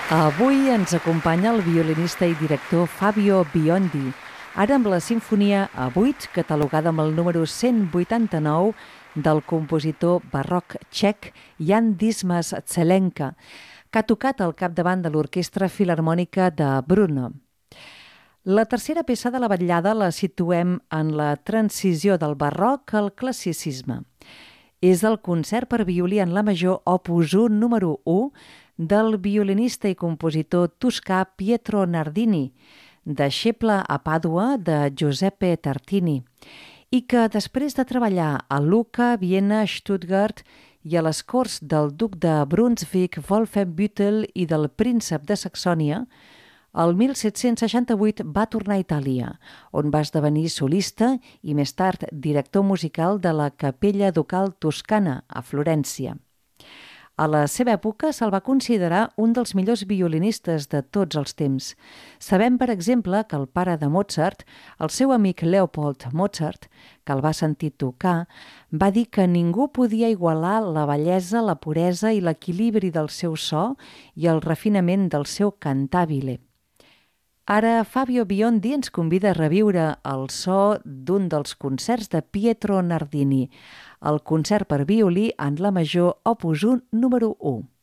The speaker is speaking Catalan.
Avui ens acompanya el violinista i director Fabio Biondi, ara amb la Simfonia a 8, catalogada amb el número 189 del compositor barroc txec Jan Dismas Zelenka, que ha tocat al capdavant de l'Orquestra Filharmònica de Brno. La tercera peça de la vetllada la situem en la transició del barroc al classicisme. És el concert per violí en la major opus 1 número 1 del violinista i compositor toscà Pietro Nardini, deixeble a Pàdua de Giuseppe Tartini, i que després de treballar a Lucca, Viena, Stuttgart i a les corts del duc de Brunswick, Wolfenbüttel i del príncep de Saxònia, el 1768 va tornar a Itàlia, on va esdevenir solista i més tard director musical de la Capella Ducal Toscana, a Florència. A la seva època se'l va considerar un dels millors violinistes de tots els temps. Sabem, per exemple, que el pare de Mozart, el seu amic Leopold Mozart, que el va sentir tocar, va dir que ningú podia igualar la bellesa, la puresa i l'equilibri del seu so i el refinament del seu cantabile. Ara Fabio Biondi ens convida a reviure el so d'un dels concerts de Pietro Nardini, el concert per violí en la major opus 1 número 1.